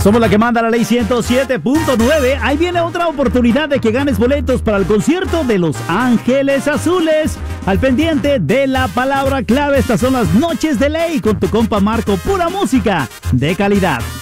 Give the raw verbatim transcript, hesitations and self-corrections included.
Somos la que manda la ley ciento siete punto nueve. Ahí viene otra oportunidad de que ganes boletos para el concierto de Los Ángeles Azules. Al pendiente de la palabra clave, estas son las noches de ley con tu compa Marco, pura música de calidad.